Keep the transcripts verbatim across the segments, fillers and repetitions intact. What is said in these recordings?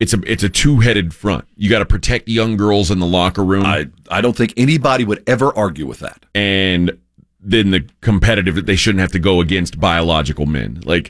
it's a it's a two-headed front. You got to protect young girls in the locker room. I, I don't think anybody would ever argue with that. And then the competitive that they shouldn't have to go against biological men. Like,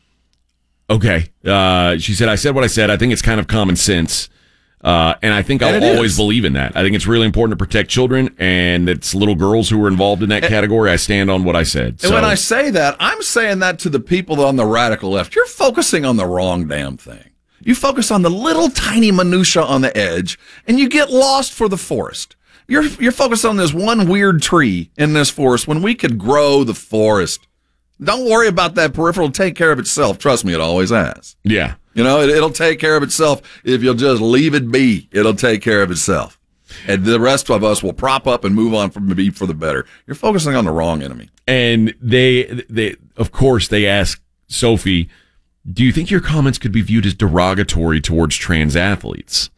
okay. Uh, she said, I said what I said. I think it's kind of common sense. Uh, and I think I'll always is. believe in that. I think it's really important to protect children, and it's little girls who are involved in that and, category. I stand on what I said. And so. when I say that, I'm saying that to the people on the radical left. You're focusing on the wrong damn thing. You focus on the little tiny minutia on the edge, and you get lost for the forest. You're you're focused on this one weird tree in this forest when we could grow the forest. Don't worry about that peripheral. It'll take care of itself. Trust me, it always has. Yeah. You know, it, it'll take care of itself if you'll just leave it be. It'll take care of itself. And the rest of us will prop up and move on from the be for the better. You're focusing on the wrong enemy. And they, they, of course, they ask Sophie, do you think your comments could be viewed as derogatory towards trans athletes?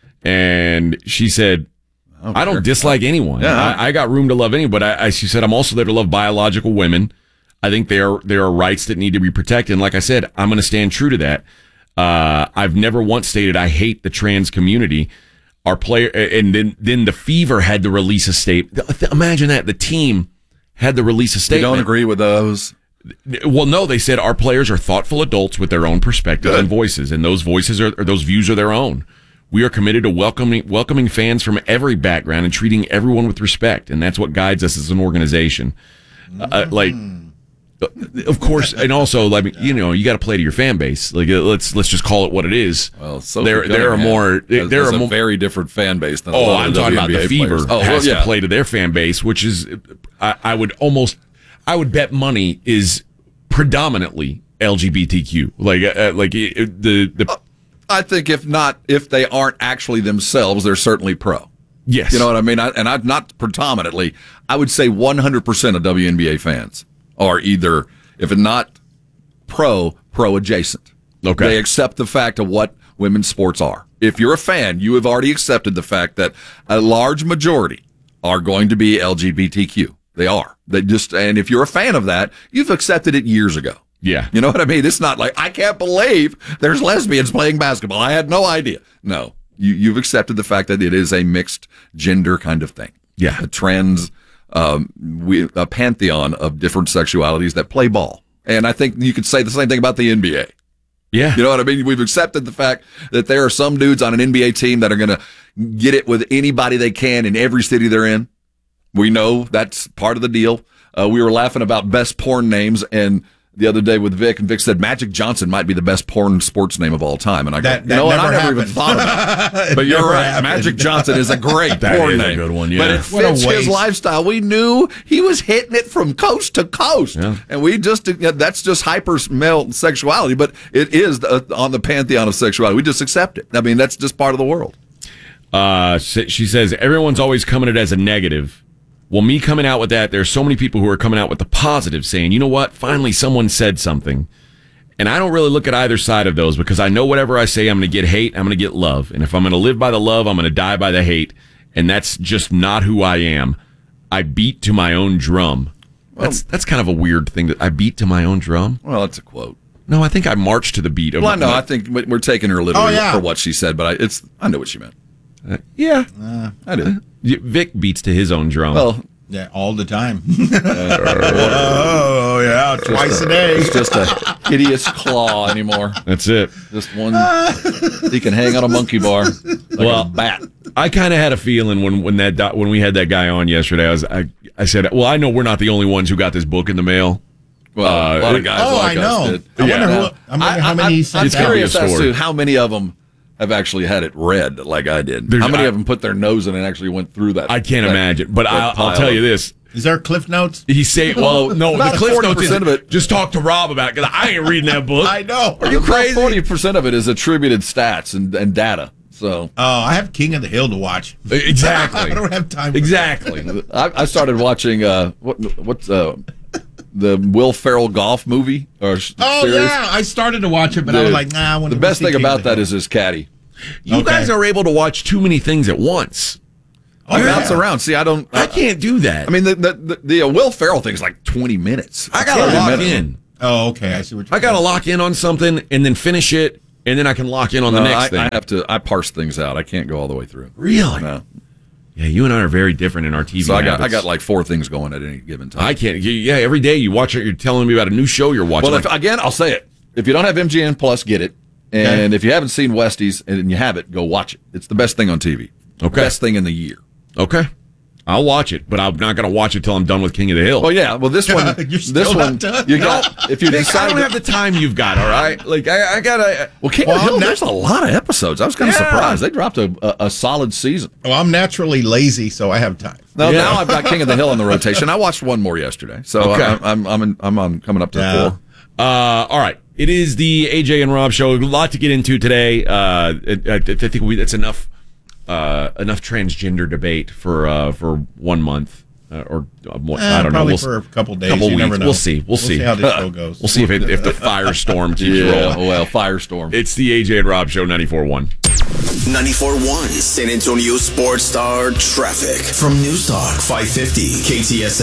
And she said, oh, I don't sure. dislike anyone. Yeah. I, I got room to love anyone. But I, I, she said, I'm also there to love biological women. I think there are, there are rights that need to be protected. And like I said, I'm going to stand true to that. Uh, I've never once stated I hate the trans community. Our player, and then, then the Fever had to release a statement. Imagine that. The team had to release a statement. You don't agree with those? Well, no, they said our players are thoughtful adults with their own perspectives Good. and voices, and those voices are, or those views are their own. We are committed to welcoming welcoming fans from every background and treating everyone with respect, and that's what guides us as an organization. Mm. Uh, like, of course, and also, like, you know, you got to play to your fan base. Like, let's let's just call it what it is. Well, so there there are more. There there are a more, very different fan base than. Oh, I'm talking about the Fever oh, has well, yeah. to play to their fan base, which is, I, I would almost, I would bet money is predominantly L G B T Q. Like, uh, like it, the the. Uh, I think if not, if they aren't actually themselves, they're certainly pro. Yes, you know what I mean. I, and I'm not predominantly. I would say one hundred percent of W N B A fans are either, if not pro, pro adjacent. Okay. They accept the fact of what women's sports are. If you're a fan, you have already accepted the fact that a large majority are going to be L G B T Q. They are. They just, and if you're a fan of that, you've accepted it years ago. Yeah. You know what I mean? It's not like, I can't believe there's lesbians playing basketball. I had no idea. No. You, you've accepted the fact that it is a mixed gender kind of thing. Yeah. A trans, um, we, a pantheon of different sexualities that play ball. And I think you could say the same thing about the N B A. Yeah. You know what I mean? We've accepted the fact that there are some dudes on an N B A team that are going to get it with anybody they can in every city they're in. We know that's part of the deal. Uh, we were laughing about best porn names, and the other day with Vic, and Vic said Magic Johnson might be the best porn sports name of all time. And I go, that, you that know what? never I never happened. even thought about it. But you're right. Happened. Magic Johnson is a great that porn is name. A good one, yeah. But it fits his lifestyle. We knew he was hitting it from coast to coast. Yeah. And we just, that's just hyper male sexuality, but it is the, on the pantheon of sexuality. We just accept it. I mean, that's just part of the world. Uh, she says, everyone's always coming at it as a negative. Well, me coming out with that, there's so many people who are coming out with the positive, saying, you know what, finally someone said something. And I don't really look at either side of those, because I know whatever I say, I'm going to get hate, I'm going to get love. And if I'm going to live by the love, I'm going to die by the hate. And that's just not who I am. I beat to my own drum. Well, that's that's kind of a weird thing, that I beat to my own drum. Well, that's a quote. No, I think I marched to the beat of Well, no, my, I think we're taking her literally oh, yeah. for what she said, but I, it's I know what she meant. Uh, yeah. Uh, I do. Vic beats to his own drum. Well, yeah, all the time. oh, yeah, twice a day. It's just a hideous claw anymore. That's it. Just one. He can hang on a monkey bar like well, a bat. I kind of had a feeling when when that when we had that guy on yesterday. I was I, I said, well, I know we're not the only ones who got this book in the mail. Well, uh, a lot of guys oh, like I know. us did. I yeah. wonder, who, I wonder I, how many I, he sent I'm it's gonna curious be a as story. to how many of them have actually had it read like I did. There's, how many I, of them put their nose in and actually went through that? I can't that, imagine. But I'll, I'll tell you this. Is there Cliff Notes? He say, well, no, About the Cliff forty Notes is, percent of it. just talk to Rob about it, because I ain't reading that book. I know. Are you crazy? Forty percent of it is attributed stats and, and data. So, oh, I have King of the Hill to watch. Exactly. I don't have time. For exactly. I, I started watching uh, what what's uh, the Will Ferrell golf movie or Oh series. yeah, I started to watch it, but the, I was like, nah. I want the to best see thing King about of the that Hill. is his caddy. You Okay. guys are able to watch too many things at once. I Oh, bounce yeah. around. See, I don't. I can't do that. I mean, the the, the, the uh, Will Ferrell thing is like twenty minutes. I gotta thirty lock minutes. in. Oh, okay. I see what you're I gotta lock in on something and then finish it and then I can lock in on the No, next I, thing. I have to. I parse things out. I can't go all the way through. Really? No. Yeah, you and I are very different in our T V So I got. habits. I got like four things going at any given time. I can't. you- Yeah, every day you watch it. You're telling me about a new show you're watching. Well, like, if, again, I'll say it. If you don't have M G M Plus, get it. And Okay. if you haven't seen Westies and you have it, go watch it. It's the best thing on T V. Okay. Best thing in the year. okay, I'll watch it, but I'm not going to watch it till I'm done with King of the Hill. Well, yeah. Well, this one. You're still this not one. done? You got. If you Nick, I decide. don't have the time you've got. All right, like I, I gotta. Well, King Well, of the Hill. I'm not- There's a lot of episodes. I was kind of Yeah. surprised. They dropped a, a, a solid season. Well, I'm naturally lazy, so I have time. Now, Yeah. now I've got King of the Hill on the rotation. I watched one more yesterday, so Okay. I'm I'm I'm, in, I'm on coming up to Yeah. four. Uh, all right. It is the A J and Rob show. A lot to get into today. Uh, I, I think we, that's enough. Uh, enough transgender debate for uh, for one month uh, or uh, more, Eh, I don't know. probably We'll, for a couple days. couple you weeks. never know. We'll see. We'll see. how this show goes. We'll see if it, if the firestorm keeps Yeah. rolling. Well, Firestorm. It's the A J and Rob show. ninety-four point one. ninety-four point one San Antonio Sports Star traffic from News Talk five fifty K T S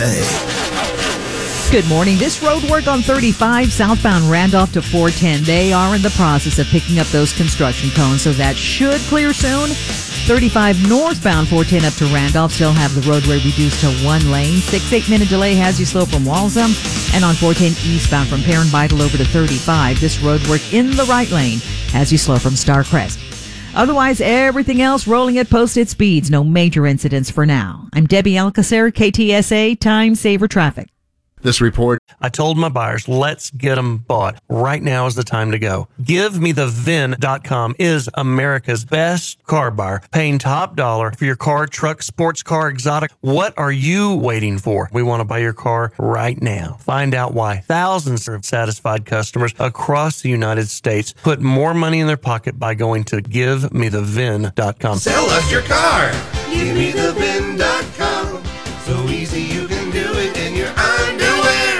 A. Good morning. This road work on thirty-five southbound Randolph to four ten. They are in the process of picking up those construction cones, so that should clear soon. thirty-five northbound four ten up to Randolph still have the roadway reduced to one lane. Six, eight minute delay has you slow from Walsham. And on four ten eastbound from Perrin Vital over to thirty-five, this road work in the right lane has you slow from Starcrest. Otherwise, everything else rolling at posted speeds. No major incidents for now. I'm Debbie Alcacer, K T S A Time Saver Traffic. This report, I told my buyers, let's get them bought. Right now is the time to go. Give Me The V I N dot com is America's best car buyer, paying top dollar for your car, truck, sports car, exotic. What are you waiting for? We want to buy your car right now. Find out why thousands of satisfied customers across the United States put more money in their pocket by going to Give Me The V I N dot com. Sell us your car. Give me the V I N dot com. So easy you can do it in your underwear.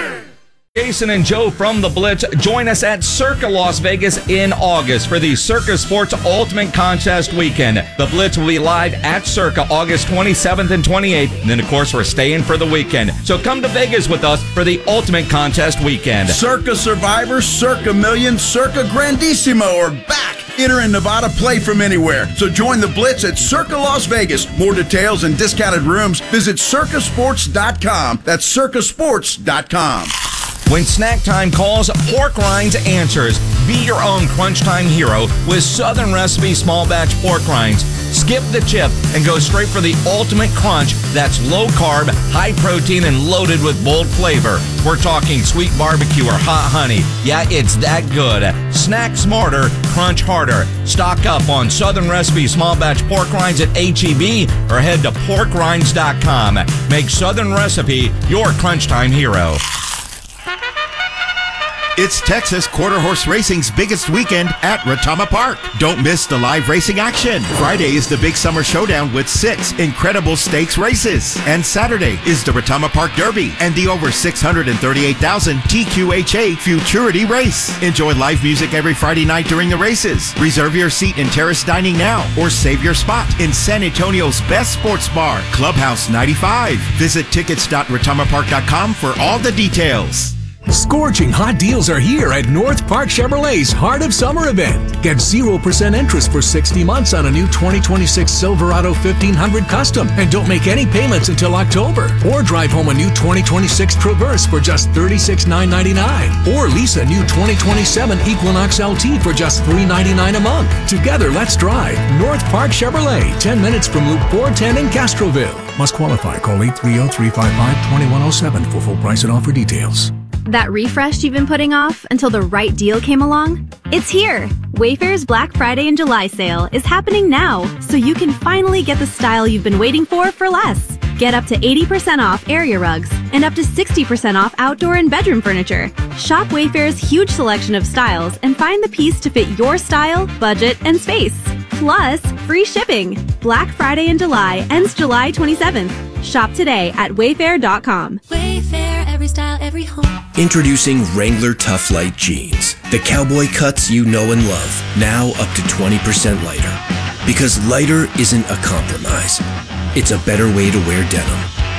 Jason and Joe from The Blitz join us at Circa Las Vegas in August for the Circa Sports Ultimate Contest Weekend. The Blitz will be live at Circa August twenty-seventh and twenty-eighth. And then, of course, we're staying for the weekend. So come to Vegas with us for the Ultimate Contest Weekend. Circa Survivor, Circa Million, Circa Grandissimo are back. Enter in Nevada, play from anywhere. So join the Blitz at Circa Las Vegas. More details and discounted rooms, visit circa sports dot com. That's circa sports dot com. When snack time calls, Pork Rinds answers. Be your own crunch time hero with Southern Recipe small batch pork rinds. Skip the chip and go straight for the ultimate crunch that's low carb, high protein, and loaded with bold flavor. We're talking sweet barbecue or hot honey. Yeah, it's that good. Snack smarter, crunch harder. Stock up on Southern Recipe small batch pork rinds at H E B or head to pork rinds dot com. Make Southern Recipe your crunch time hero. It's Texas Quarter Horse Racing's biggest weekend at Retama Park. Don't miss the live racing action. Friday is the Big Summer Showdown with six incredible stakes races. And Saturday is the Retama Park Derby and the over six hundred thirty-eight thousand T Q H A Futurity Race. Enjoy live music every Friday night during the races. Reserve your seat in terrace dining now or save your spot in San Antonio's best sports bar, Clubhouse ninety-five. Visit tickets dot retama park dot com for all the details. Scorching hot deals are here at North Park Chevrolet's Heart of Summer event. Get zero percent interest for sixty months on a new twenty twenty-six Silverado fifteen hundred Custom and don't make any payments until October. Or drive home a new twenty twenty-six Traverse for just thirty-six thousand nine hundred ninety-nine dollars. Or lease a new twenty twenty-seven Equinox L T for just three hundred ninety-nine dollars a month. Together, let's drive North Park Chevrolet, ten minutes from Loop four ten in Castroville. Must qualify. Call eight three zero, three five five, two one zero seven for full price and offer details. That refresh you've been putting off until the right deal came along? It's here! Wayfair's Black Friday and July sale is happening now, so you can finally get the style you've been waiting for for less. Get up to eighty percent off area rugs and up to sixty percent off outdoor and bedroom furniture. Shop Wayfair's huge selection of styles and find the piece to fit your style, budget, and space. Plus, free shipping. Black Friday in July ends July twenty-seventh. Shop today at wayfair dot com. Wayfair, every style, every home. Introducing Wrangler Tough Light Jeans. The cowboy cuts you know and love. Now up to twenty percent lighter. Because lighter isn't a compromise. It's a better way to wear denim.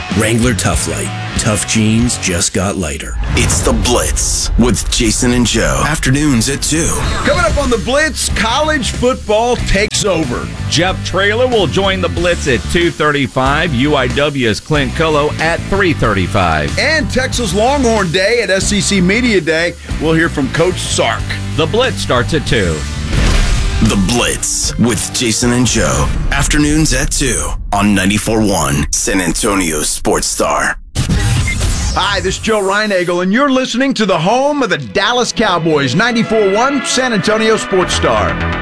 Wrangler Tough Light. Tough jeans just got lighter. It's The Blitz with Jason and Joe. Afternoons at two. Coming up on The Blitz, college football takes over. Jeff Traylor will join the Blitz at two thirty-five. U I W's Clint Cullo at three thirty-five. And Texas Longhorn Day at S E C Media Day. We'll hear from Coach Sark. The Blitz starts at two. The Blitz with Jason and Joe. Afternoons at two on ninety-four point one San Antonio Sports Star. Hi, this is Joe Reinagel, and you're listening to the home of the Dallas Cowboys, ninety-four point one San Antonio Sports Star.